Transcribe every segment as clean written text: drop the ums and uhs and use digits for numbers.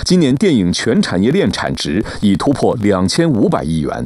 今年电影全产业链产值已突破2500亿元。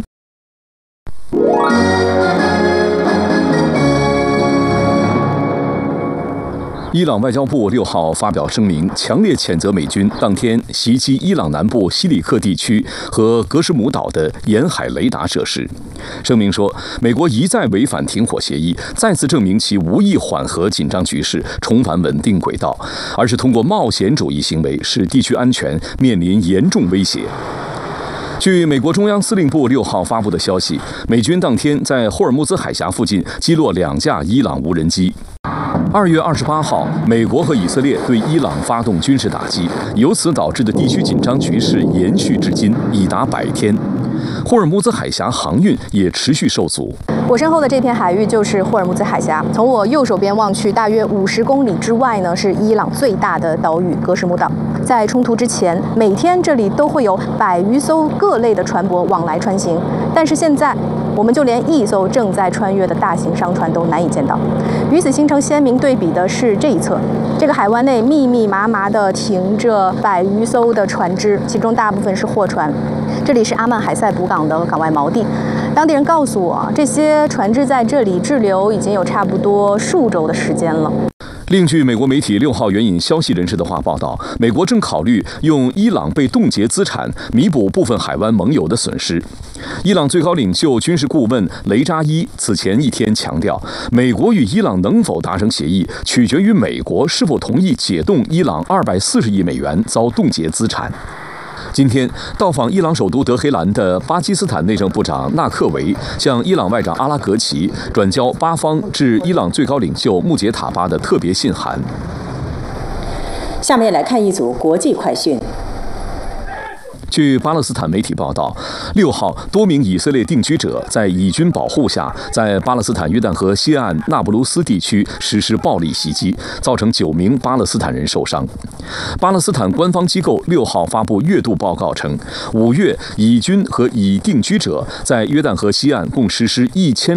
伊朗外交部6号发表声明，强烈谴责美军当天袭击伊朗南部西里克地区和格什姆岛的沿海雷达设施。声明说，美国一再违反停火协议，再次证明其无意缓和紧张局势，重返稳定轨道，而是通过冒险主义行为使地区安全面临严重威胁。据美国中央司令部6号发布的消息，美军当天在霍尔木兹海峡附近击落2架伊朗无人机。2月28号，美国和以色列对伊朗发动军事打击，由此导致的地区紧张局势延续至今，已达100天。霍尔木兹海峡航运也持续受阻。 我身后的这片海域就是霍尔木兹海峡，从我右手边望去，大约50公里之外呢，是伊朗最大的岛屿格什姆岛。在冲突之前，每天这里都会有100余艘各类的船舶往来穿行，但是现在我们就连一艘正在穿越的大型商船都难以见到。与此形成鲜明对比的是这一侧，这个海湾内密密麻麻地停着100余艘的船只，其中大部分是货船。这里是阿曼海塞补港的港外锚地。当地人告诉我，这些船只在这里滞留已经有差不多数周的时间了。 另据美国媒体6号援引消息人士的话报道，美国正考虑用伊朗被冻结资产弥补部分海湾盟友的损失。伊朗最高领袖军事顾问雷扎伊此前一天强调，美国与伊朗能否达成协议，取决于美国是否同意解冻伊朗240亿美元遭冻结资产。今天到访伊朗首都德黑兰的巴基斯坦内政部长纳克维向伊朗外长阿拉格齐转交巴方致伊朗最高领袖穆杰塔巴的特别信函。 下面来看一组国际快讯。 据巴勒斯坦媒体报道，6号多名以色列定居者在以军保护下，在巴勒斯坦约旦河西岸那不鲁斯地区实施暴力袭击，造成9名巴勒斯坦人受伤。巴勒斯坦官方机构6号发布月度报告称，5月以军和以定居者在约旦河西岸共实施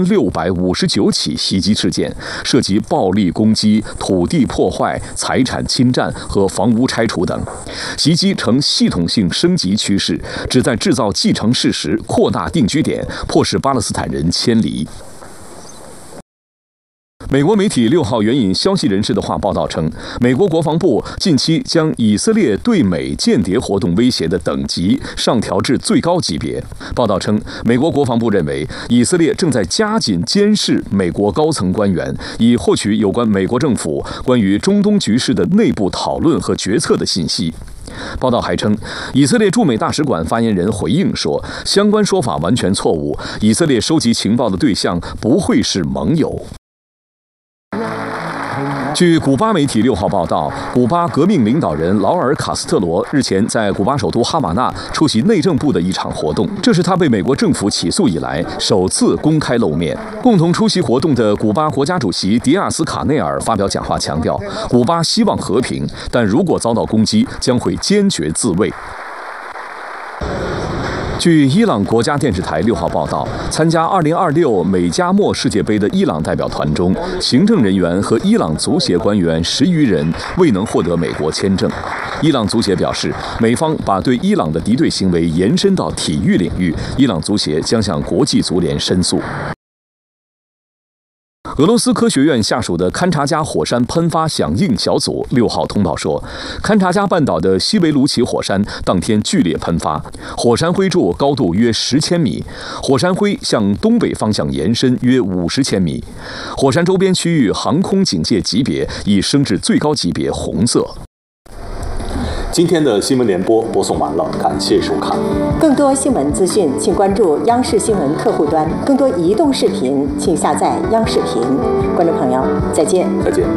1659起袭击事件，涉及暴力攻击、土地破坏、财产侵占和房屋拆除等。袭击呈系统性升级趋势，旨在制造既成事实，扩大定居点，迫使巴勒斯坦人迁离。美国媒体6号援引消息人士的话报道称，美国国防部近期将以色列对美间谍活动威胁的等级上调至最高级别。报道称，美国国防部认为以色列正在加紧监视美国高层官员，以获取有关美国政府关于中东局势的内部讨论和决策的信息。报道还称，以色列驻美大使馆发言人回应说，相关说法完全错误，以色列收集情报的对象不会是盟友。据古巴媒体6号报道，古巴革命领导人劳尔·卡斯特罗日前在古巴首都哈瓦那出席内政部的一场活动，这是他被美国政府起诉以来首次公开露面。共同出席活动的古巴国家主席迪亚斯卡内尔发表讲话，强调古巴希望和平，但如果遭到攻击，将会坚决自卫。据伊朗国家电视台6号报道，参加2026美加墨世界杯的伊朗代表团中，行政人员和伊朗足协官员10余人未能获得美国签证。伊朗足协表示，美方把对伊朗的敌对行为延伸到体育领域，伊朗足协将向国际足联申诉。俄罗斯科学院下属的勘察加火山喷发响应小组6号通报说，勘察加半岛的西维卢奇火山当天剧烈喷发，火山灰柱高度约10千米，火山灰向东北方向延伸约50千米，火山周边区域航空警戒级别已升至最高级别红色。今天的新闻联播播送完了，感谢收看。 更多新闻资讯，请关注央视新闻客户端。更多移动视频，请下载央视频。观众朋友，再见。 再见。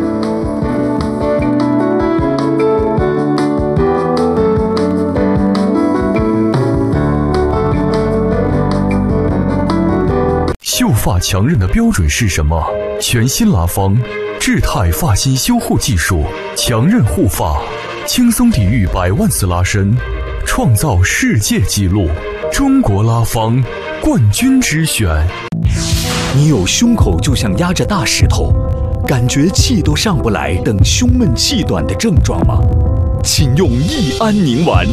秀发强韧的标准是什么？全新拉芳智泰发型修护技术，强韧护发，轻松抵御100万次拉伸，创造世界纪录。中国拉芳冠军之选。 你有胸口就像压着大石头，感觉气都上不来等胸闷气短的症状吗？请用益安宁丸。